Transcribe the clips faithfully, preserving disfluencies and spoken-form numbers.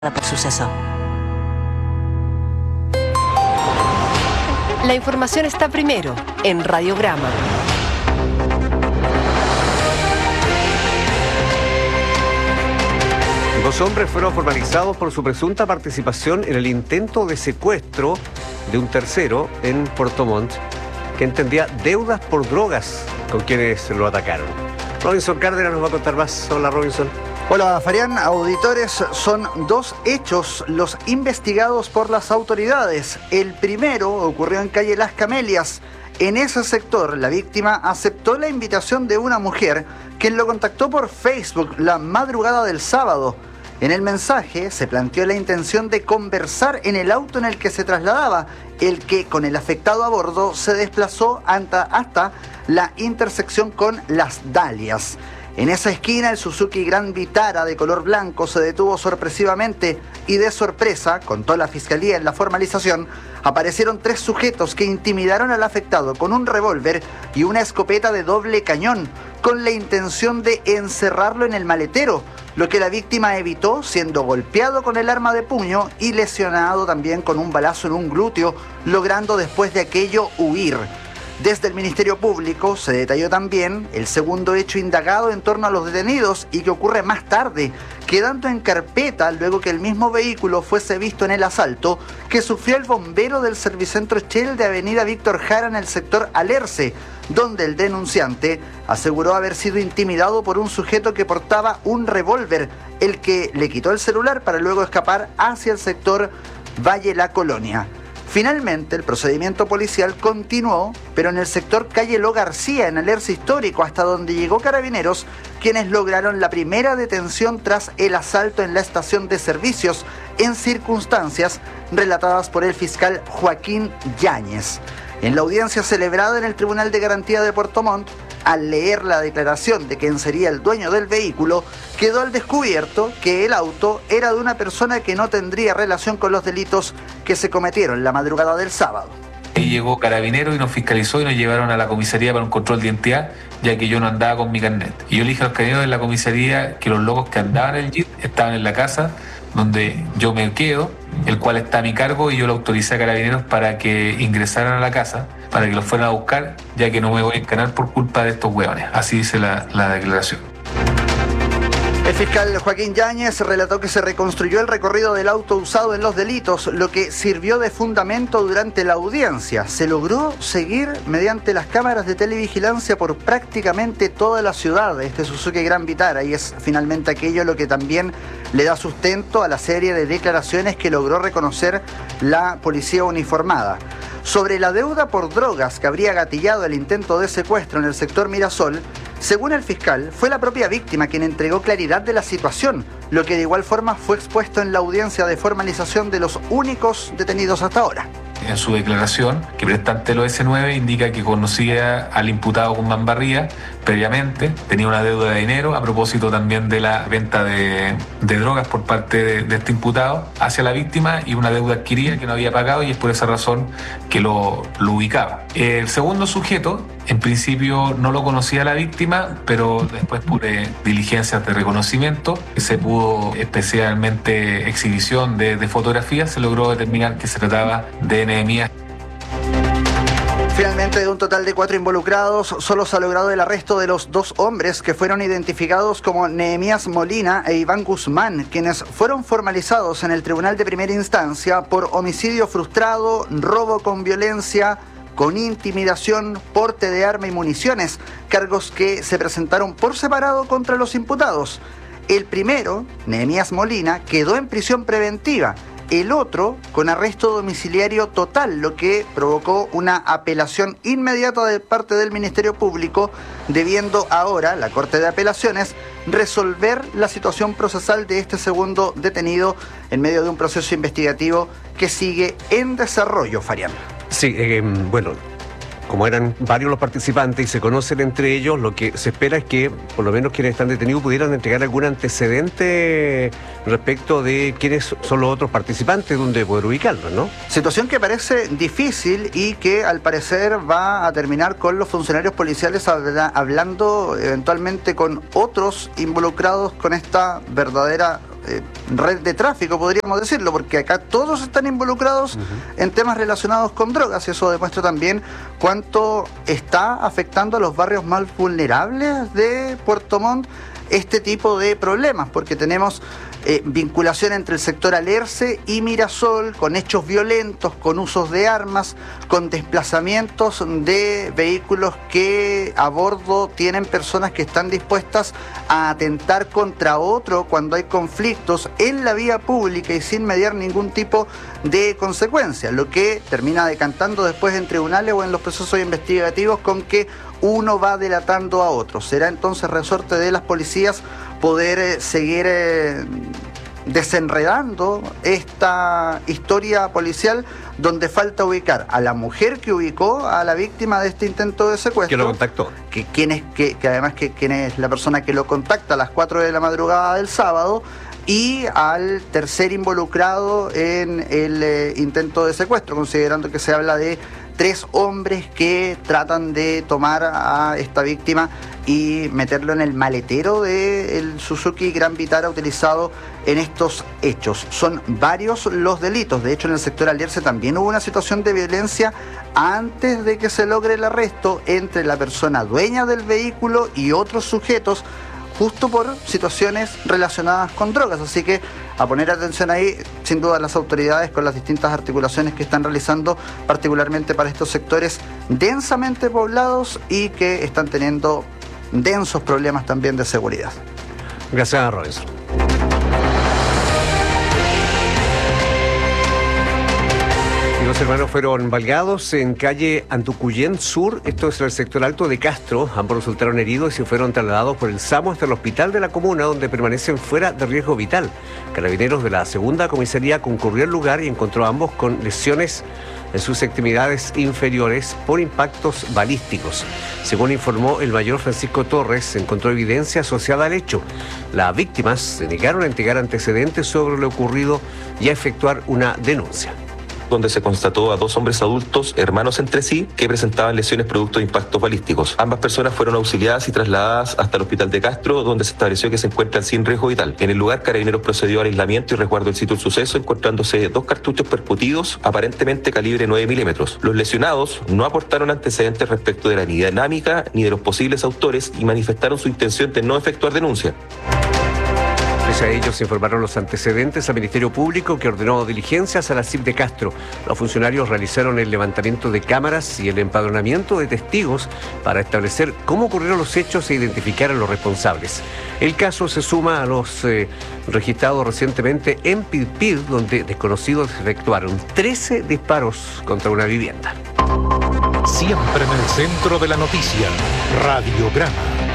por suceso. La información está primero en Radiograma. Dos hombres fueron formalizados por su presunta participación en el intento de secuestro de un tercero en Puerto Montt, que entendía deudas por drogas con quienes lo atacaron. Robinson Cárdenas nos va a contar más. Hola, Robinson. Hola, Farián. Auditores, son dos hechos los investigados por las autoridades. El primero ocurrió en calle Las Camelias. En ese sector, la víctima aceptó la invitación de una mujer, quien lo contactó por Facebook la madrugada del sábado. En el mensaje se planteó la intención de conversar en el auto en el que se trasladaba, el que con el afectado a bordo se desplazó hasta, hasta la intersección con Las Dalias. En esa esquina, el Suzuki Gran Vitara de color blanco se detuvo sorpresivamente y de sorpresa, contó la fiscalía en la formalización, aparecieron tres sujetos que intimidaron al afectado con un revólver y una escopeta de doble cañón, con la intención de encerrarlo en el maletero, lo que la víctima evitó siendo golpeado con el arma de puño y lesionado también con un balazo en un glúteo, logrando después de aquello huir. Desde el Ministerio Público se detalló también el segundo hecho indagado en torno a los detenidos y que ocurre más tarde, quedando en carpeta luego que el mismo vehículo fuese visto en el asalto que sufrió el bombero del Servicentro Shell de Avenida Víctor Jara en el sector Alerce, donde el denunciante aseguró haber sido intimidado por un sujeto que portaba un revólver, el que le quitó el celular para luego escapar hacia el sector Valle La Colonia. Finalmente, el procedimiento policial continuó, pero en el sector calle Lo García, en Alerce Histórico, hasta donde llegó Carabineros, quienes lograron la primera detención tras el asalto en la estación de servicios, en circunstancias relatadas por el fiscal Joaquín Yáñez. En la audiencia celebrada en el Tribunal de Garantía de Puerto Montt, al leer la declaración de quien sería el dueño del vehículo, quedó al descubierto que el auto era de una persona que no tendría relación con los delitos que se cometieron la madrugada del sábado. Y llegó Carabineros y nos fiscalizó y nos llevaron a la comisaría para un control de identidad, ya que yo no andaba con mi carnet. Y yo le dije a los carabineros de la comisaría que los locos que andaban en el Jeep estaban en la casa donde yo me quedo, el cual está a mi cargo, y yo lo autoricé a Carabineros para que ingresaran a la casa, para que los fueran a buscar, ya que no me voy a encanar por culpa de estos hueones. Así dice la, la declaración. El fiscal Joaquín Yáñez relató que se reconstruyó el recorrido del auto usado en los delitos, lo que sirvió de fundamento durante la audiencia. Se logró seguir mediante las cámaras de televigilancia por prácticamente toda la ciudad de este Suzuki Gran Vitara, y es finalmente aquello lo que también le da sustento a la serie de declaraciones que logró reconocer la policía uniformada. Sobre la deuda por drogas que habría gatillado el intento de secuestro en el sector Mirasol, según el fiscal, fue la propia víctima quien entregó claridad de la situación, lo que de igual forma fue expuesto en la audiencia de formalización de los únicos detenidos hasta ahora. En su declaración, que presta ante los ese nueve, indica que conocía al imputado Guzmán Barría previamente, tenía una deuda de dinero a propósito también de la venta de, de drogas por parte de, de este imputado hacia la víctima, y una deuda adquirida que no había pagado, y es por esa razón que lo, lo ubicaba. El segundo sujeto, en principio no lo conocía la víctima, pero después por eh, diligencias de reconocimiento, que se pudo, especialmente exhibición de, de fotografías, se logró determinar que se trataba de Nehemías. Finalmente, de un total de cuatro involucrados, solo se ha logrado el arresto de los dos hombres que fueron identificados como Nehemías Molina e Iván Guzmán, quienes fueron formalizados en el Tribunal de Primera Instancia por homicidio frustrado, robo con violencia, con intimidación, porte de arma y municiones, cargos que se presentaron por separado contra los imputados. El primero, Nehemías Molina, quedó en prisión preventiva. El otro con arresto domiciliario total, lo que provocó una apelación inmediata de parte del Ministerio Público, debiendo ahora la Corte de Apelaciones resolver la situación procesal de este segundo detenido en medio de un proceso investigativo que sigue en desarrollo, Farián. Sí, eh, bueno, como eran varios los participantes y se conocen entre ellos, lo que se espera es que por lo menos quienes están detenidos pudieran entregar algún antecedente respecto de quiénes son los otros participantes, donde poder ubicarlos, ¿no? Situación que parece difícil y que al parecer va a terminar con los funcionarios policiales habla- hablando eventualmente con otros involucrados con esta verdadera eh, red de tráfico, podríamos decirlo, porque acá todos están involucrados uh-huh. en temas relacionados con drogas, y eso demuestra también cuánto está afectando a los barrios más vulnerables de Puerto Montt este tipo de problemas, porque tenemos eh, vinculación entre el sector Alerce y Mirasol, con hechos violentos, con usos de armas, con desplazamientos de vehículos que a bordo tienen personas que están dispuestas a atentar contra otro cuando hay conflictos en la vía pública y sin mediar ningún tipo de consecuencia, lo que termina decantando después en tribunales o en los procesos investigativos con que uno va delatando a otro. Será entonces resorte de las policías poder eh, seguir eh, desenredando esta historia policial, donde falta ubicar a la mujer que ubicó a la víctima de este intento de secuestro. Que lo contactó. Que, quién es, que, que además que quién es la persona que lo contacta a las cuatro de la madrugada del sábado, y al tercer involucrado en el eh, intento de secuestro, considerando que se habla de tres hombres que tratan de tomar a esta víctima y meterlo en el maletero del Suzuki Gran Vitara utilizado en estos hechos. Son varios los delitos. De hecho, en el sector Alerce también hubo una situación de violencia antes de que se logre el arresto entre la persona dueña del vehículo y otros sujetos, justo por situaciones relacionadas con drogas. Así que a poner atención ahí, sin duda, las autoridades con las distintas articulaciones que están realizando, particularmente para estos sectores densamente poblados y que están teniendo densos problemas también de seguridad. Gracias, Robinson. Los hermanos fueron baleados en calle Antucuyén Sur, esto es el sector alto de Castro. Ambos resultaron heridos y fueron trasladados por el SAMU hasta el hospital de la comuna, donde permanecen fuera de riesgo vital. Carabineros de la segunda comisaría concurrió al lugar y encontró a ambos con lesiones en sus extremidades inferiores por impactos balísticos. Según informó el mayor Francisco Torres, se encontró evidencia asociada al hecho. Las víctimas se negaron a entregar antecedentes sobre lo ocurrido y a efectuar una denuncia, donde se constató a dos hombres adultos, hermanos entre sí, que presentaban lesiones producto de impactos balísticos. Ambas personas fueron auxiliadas y trasladadas hasta el hospital de Castro, donde se estableció que se encuentran sin riesgo vital. En el lugar, Carabineros procedió al aislamiento y resguardo del sitio del suceso, encontrándose dos cartuchos percutidos, aparentemente calibre nueve milímetros. Los lesionados no aportaron antecedentes respecto de la dinámica ni de los posibles autores y manifestaron su intención de no efectuar denuncia. Pese a ellos, se informaron los antecedentes al Ministerio Público, que ordenó diligencias a la C I P de Castro. Los funcionarios realizaron el levantamiento de cámaras y el empadronamiento de testigos para establecer cómo ocurrieron los hechos e identificar a los responsables. El caso se suma a los eh, registrados recientemente en Pilpil, donde desconocidos efectuaron trece disparos contra una vivienda. Siempre en el centro de la noticia, Radiograma.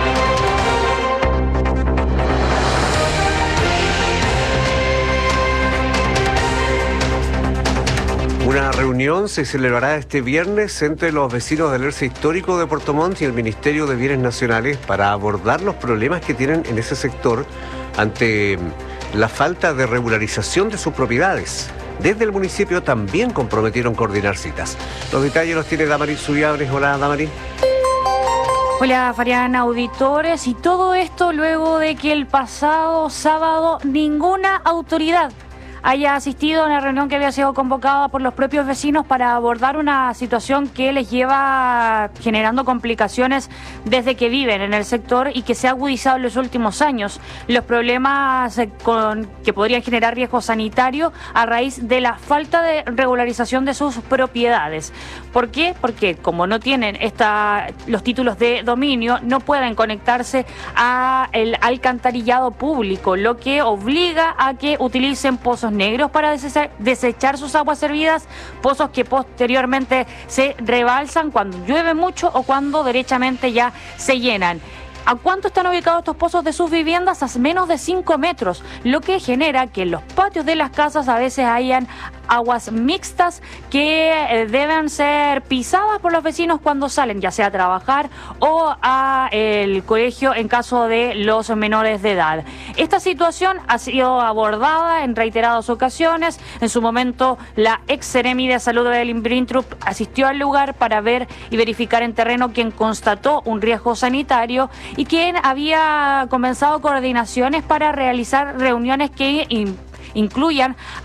Una reunión se celebrará este viernes entre los vecinos del Alerce Histórico de Puerto Montt y el Ministerio de Bienes Nacionales para abordar los problemas que tienen en ese sector ante la falta de regularización de sus propiedades. Desde el municipio también comprometieron coordinar citas. Los detalles los tiene Damaris Zubiabres. Hola, Damaris. Hola, Fariana, auditores, y todo esto luego de que el pasado sábado ninguna autoridad haya asistido a una reunión que había sido convocada por los propios vecinos para abordar una situación que les lleva generando complicaciones desde que viven en el sector y que se ha agudizado en los últimos años. Los problemas con, que podrían generar riesgo sanitario a raíz de la falta de regularización de sus propiedades. ¿Por qué? Porque como no tienen esta, los títulos de dominio, no pueden conectarse al alcantarillado público, lo que obliga a que utilicen pozos negros para desechar sus aguas servidas, pozos que posteriormente se rebalsan cuando llueve mucho o cuando derechamente ya se llenan. ¿A cuánto están ubicados estos pozos de sus viviendas? A menos de cinco metros, lo que genera que en los patios de las casas a veces hayan aguas mixtas que eh, deben ser pisadas por los vecinos cuando salen, ya sea a trabajar o a el colegio en caso de los menores de edad. Esta situación ha sido abordada en reiteradas ocasiones. En su momento, la ex Seremi de Salud de Evelyn Brintrup asistió al lugar para ver y verificar en terreno, quien constató un riesgo sanitario y quien había comenzado coordinaciones para realizar reuniones que in- incluyan